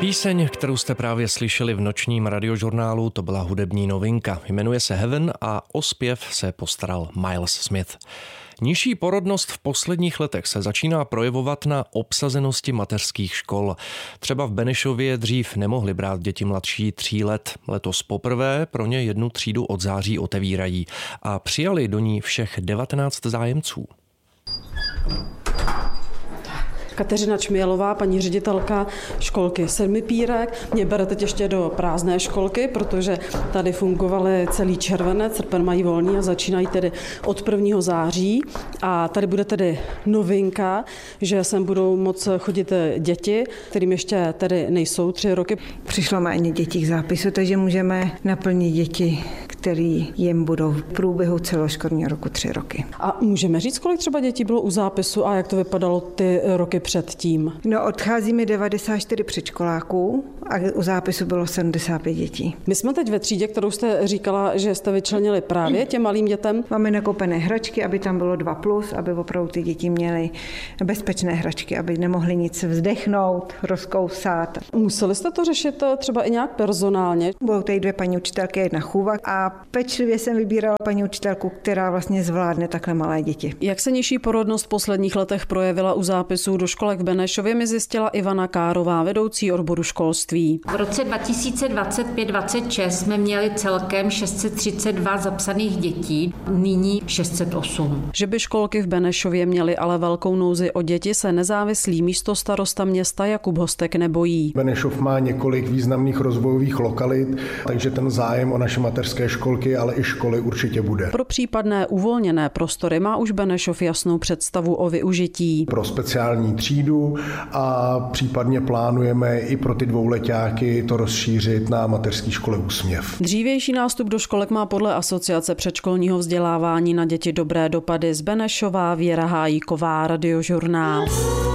Píseň, kterou jste právě slyšeli v nočním radiožurnálu, to byla hudební novinka. Jmenuje se Heaven a o zpěv se postaral Miles Smith. Nižší porodnost v posledních letech se začíná projevovat na obsazenosti mateřských škol. Třeba v Benešově dřív nemohli brát děti mladší 3 let. Letos poprvé pro ně 1 třídu od září otevírají a přijali do ní všech 19 zájemců. Kateřina Čmělová, paní ředitelka školky Sedmipírek, mě bere teď ještě do prázdné školky, protože tady fungovaly celý červenec, srpen mají volný a začínají tedy od 1. září. A tady bude tedy novinka, že sem budou moct chodit děti, kterým ještě tedy nejsou 3 roky. Přišlo méně dětí k zápisu, takže můžeme naplnit děti, které jim budou v průběhu celoškolního roku 3 roky. A můžeme říct, kolik třeba dětí bylo u zápisu a jak to vypadalo ty roky předtím? No, odcházíme 94 předškoláků a u zápisu bylo 75 dětí. My jsme teď ve třídě, kterou jste říkala, že jste vyčlenili právě těm malým dětem. Máme nakoupené hračky, aby tam bylo 2+, aby opravdu ty děti měly bezpečné hračky, aby nemohly nic vzdechnout, rozkousat. Museli jste to řešit třeba i nějak personálně? Budou tady 2 paní učitelky, 1 chůva a pečlivě jsem vybírala paní učitelku, která vlastně zvládne takhle malé děti. Jak se nižší porodnost v posledních letech projevila u zápisů do školek v Benešově, mi zjistila Ivana Kárová, vedoucí odboru školství. V roce 2025-26 jsme měli celkem 632 zapsaných dětí, nyní 608. Že by školky v Benešově měly ale velkou nouzi o děti, se nezávislý místostarosta města Jakub Hostek nebojí. Benešov má několik významných rozvojových lokalit, takže ten zájem o naše mateřské školky, ale i školy určitě bude. Pro případné uvolněné prostory má už Benešov jasnou představu o využití. Pro speciální třídu a případně plánujeme i pro ty 2letáky to rozšířit na mateřské škole Úsměv. Dřívější nástup do školek má podle Asociace předškolního vzdělávání na děti dobré dopady. Z Benešova Věra Hájíková, Radiožurnál.